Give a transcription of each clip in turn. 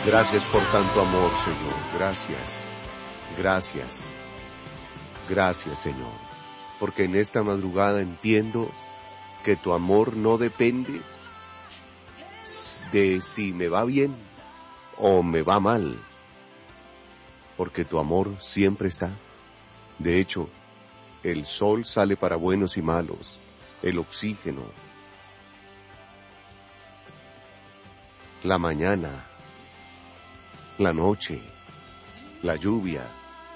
Gracias por tanto amor, Señor. Gracias. Gracias. Gracias, Señor. Porque en esta madrugada entiendo que tu amor no depende de si me va bien o me va mal. Porque tu amor siempre está. De hecho, el sol sale para buenos y malos. El oxígeno. La mañana. La noche. La lluvia.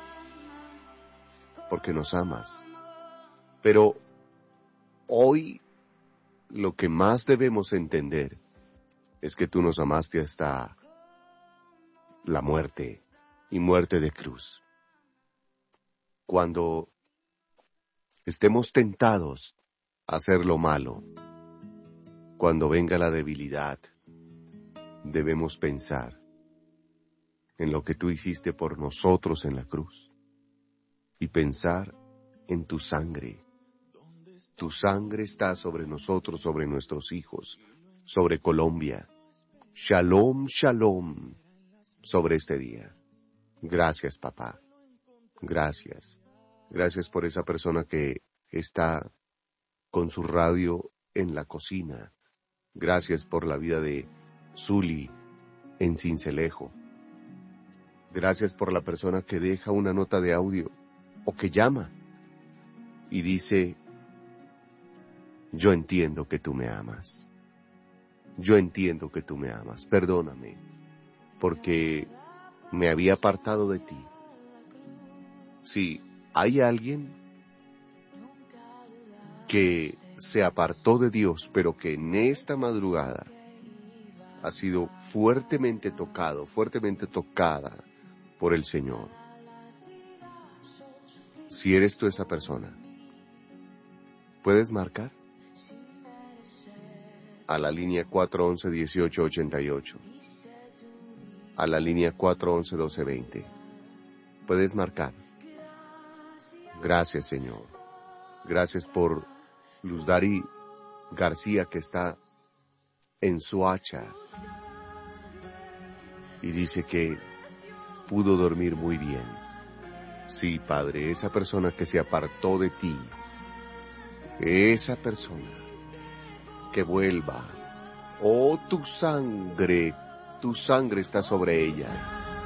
Porque nos amas. Pero hoy lo que más debemos entender es que tú nos amaste hasta la muerte y muerte de cruz. Cuando estemos tentados a hacer lo malo, cuando venga la debilidad, debemos pensar en lo que tú hiciste por nosotros en la cruz y pensar en tu sangre. Tu sangre está sobre nosotros, sobre nuestros hijos, sobre Colombia. Shalom, shalom, sobre este día. Gracias, papá. Gracias. Gracias por esa persona que está con su radio en la cocina. Gracias por la vida de Zuli en Sincelejo. Gracias por la persona que deja una nota de audio o que llama y dice: yo entiendo que tú me amas. Yo entiendo que tú me amas. Perdóname, porque me había apartado de ti. Si hay alguien que se apartó de Dios, pero que en esta madrugada ha sido fuertemente tocado, fuertemente tocada por el Señor. Si eres tú esa persona, ¿puedes marcar? A la línea 411-1888. A la línea 411-1220. Puedes marcar. Gracias, Señor. Gracias por Luzdari García, que está en Soacha y dice que pudo dormir muy bien. Sí, Padre, esa persona que se apartó de ti, esa persona que vuelva. Oh, tu sangre está sobre ella.